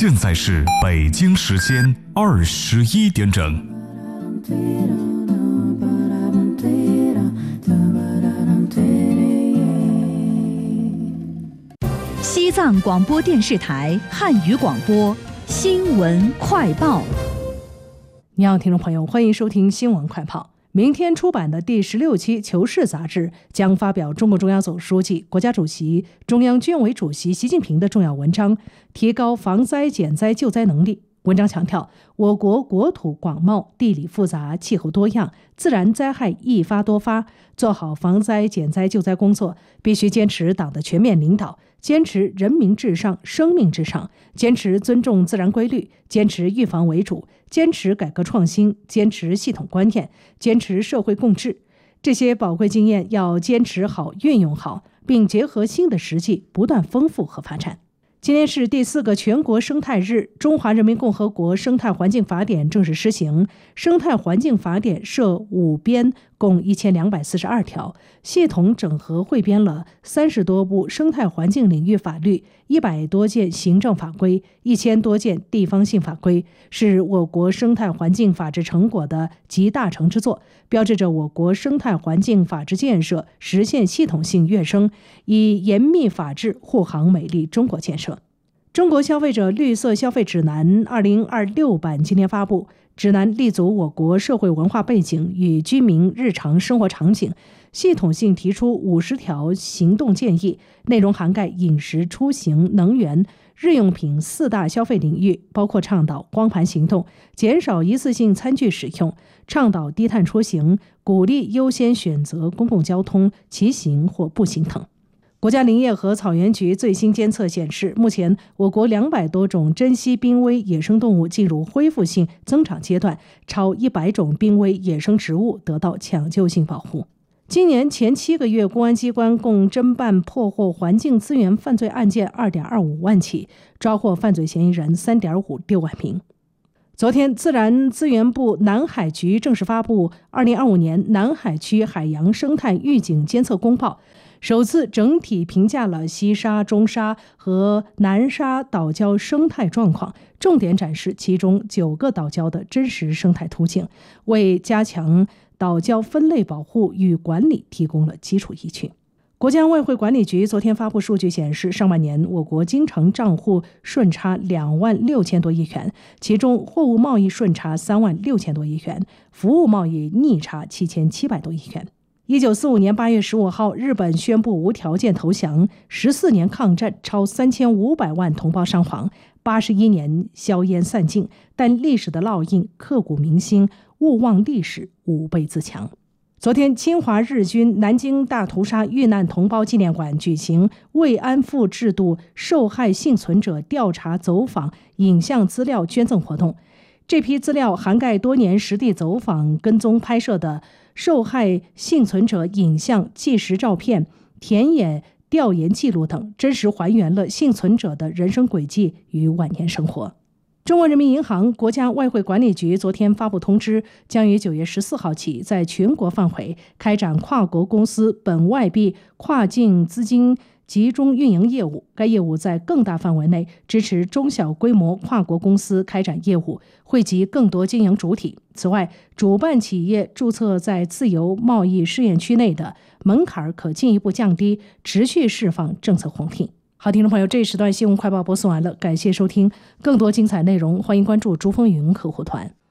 现在是北京时间21点整。 西藏广播电视台汉语广播新闻快报。 你好，听众朋友，欢迎收听新闻快报。明天出版的第16期《求是》杂志将发表中共中央总书记、国家主席、中央军委主席习近平的重要文章，提高防灾减灾救灾能力。文章强调，我国国土广袤，地理复杂，气候多样，自然灾害易发多发，做好防灾减灾救灾工作，必须坚持党的全面领导，坚持人民至上、生命至上，坚持尊重自然规律，坚持预防为主，坚持改革创新，坚持系统观念，坚持社会共治。这些宝贵经验要坚持好、运用好，并结合新的实际，不断丰富和发展。今天是第4个全国生态日，中华人民共和国生态环境法典正式施行。生态环境法典设5编，共1242条，系统整合汇编了30多部生态环境领域法律、100多件行政法规、1000多件地方性法规，是我国生态环境法治成果的集大成之作，标志着我国生态环境法治建设实现系统性跃升，以严密法治护航美丽中国建设。中国消费者绿色消费指南2026版今天发布，指南立足我国社会文化背景与居民日常生活场景，系统性提出50条行动建议，内容涵盖饮食、出行、能源、日用品4大消费领域，包括倡导光盘行动，减少一次性餐具使用，倡导低碳出行，鼓励优先选择公共交通、骑行或步行等。国家林业和草原局最新监测显示，目前我国200多种珍稀濒危野生动物进入恢复性增长阶段，超100种濒危野生植物得到抢救性保护。今年前7个月，公安机关共侦办破获环境资源犯罪案件2.25万起，抓获犯罪嫌疑人3.56万名。昨天，自然资源部南海局正式发布2025年南海区海洋生态预警监测公报，首次整体评价了西沙、中沙和南沙岛礁生态状况，重点展示其中9个岛礁的真实生态图景，为加强岛礁分类保护与管理提供了基础依据。国家外汇管理局昨天发布数据显示，上半年我国经常账户顺差2万6千多亿元，其中货物贸易顺差3万6千多亿元，服务贸易逆差7700多亿元。1945年8月15号，日本宣布无条件投降，14年抗战超3500万同胞伤亡，81年硝烟散尽，但历史的烙印刻骨铭心，勿忘历史，吾辈自强。昨天，侵华日军南京大屠杀遇难同胞纪念馆举行慰安妇制度受害幸存者调查走访影像资料捐赠活动。这批资料涵盖多年实地走访跟踪拍摄的受害幸存者影像、纪实照片、田野调研记录等，真实还原了幸存者的人生轨迹与晚年生活。中国人民银行、国家外汇管理局昨天发布通知，将于9月14号起在全国范围开展跨国公司本外币跨境资金集中运营业务。该业务在更大范围内支持中小规模跨国公司开展业务，惠及更多经营主体。此外，主办企业注册在自由贸易试验区内的门槛可进一步降低，持续释放政策红利。好，听众朋友，这一时段新闻快报播送完了，感谢收听。更多精彩内容，欢迎关注珠峰语音客户团。